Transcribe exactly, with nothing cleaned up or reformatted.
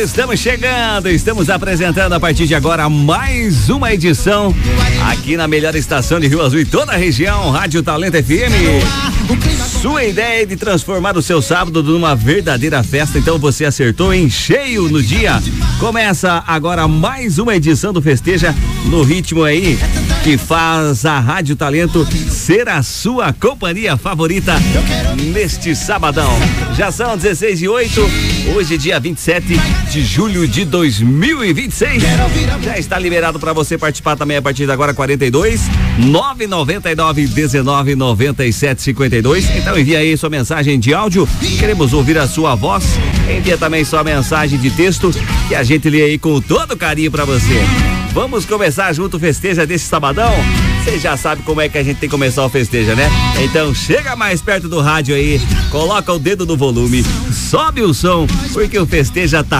Estamos chegando, estamos apresentando a partir de agora mais uma edição aqui na melhor estação de Rio Azul e toda a região, Rádio Talento F M. Sua ideia é de transformar o seu sábado numa verdadeira festa, então você acertou em cheio no dia. Começa agora mais uma edição do Festeja no ritmo aí que faz a Rádio Talento ser a sua companhia favorita neste sabadão. Já são dezesseis e oito, hoje dia vinte e sete de julho de dois mil e vinte e seis. Já está liberado para você participar também a partir de agora, quarenta e dois, nove nove nove, dezenove, noventa e sete, cinquenta e dois. Então envia aí sua mensagem de áudio, queremos ouvir a sua voz. Envia também sua mensagem de texto que a gente lê aí com todo carinho para você. Vamos começar junto o Festeja desse sabadão? Você já sabe como é que a gente tem que começar o Festeja, né? Então chega mais perto do rádio aí, coloca o dedo no volume, sobe o som, porque o Festeja tá